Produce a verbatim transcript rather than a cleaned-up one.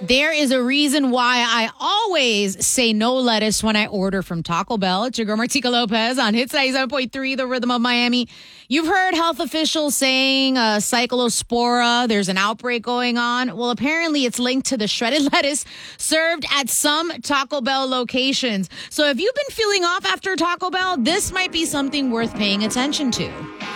There is a reason why I always say no lettuce when I order from Taco Bell. It's your girl Martika Lopez on Hits ninety-seven point three, The Rhythm of Miami. You've heard health officials saying uh, cyclospora, there's an outbreak going on. Well, apparently it's linked to the shredded lettuce served at some Taco Bell locations. So if you've been feeling off after Taco Bell, this might be something worth paying attention to.